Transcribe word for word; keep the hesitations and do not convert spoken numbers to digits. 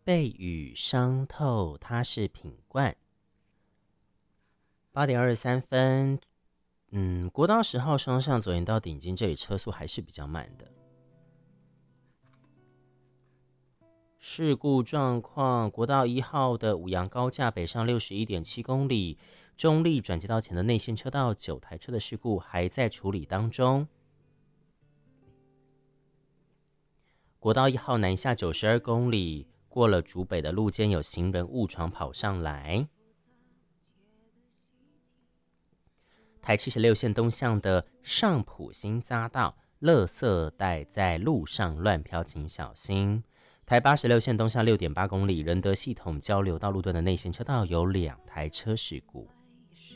被雨伤透，它是品冠。八点二十三分，嗯，国道十号双向左营到顶金，这里车速还是比较慢的。事故状况：国道一号的五杨高架北上六十一点七公里，中立转接道前的内线车道九台车的事故还在处理当中。国道一号南下九十二公里，过了竹北的路肩有行人误闯跑上来。台七十六线东向的上埔新匝道，垃圾袋在路上乱飘，请小心。台八十六线东向六点八公里，仁德系统交流道路段的内线车道有两台车事故。